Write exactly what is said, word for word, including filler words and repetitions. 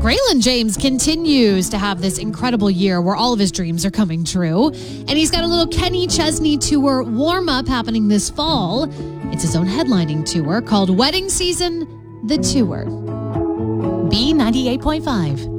Braylon James continues to have this incredible year where all of his dreams are coming true. And he's got a little Kenny Chesney tour warm-up happening this fall. It's his own headlining tour called Wedding Season, The Tour. B ninety-eight point five.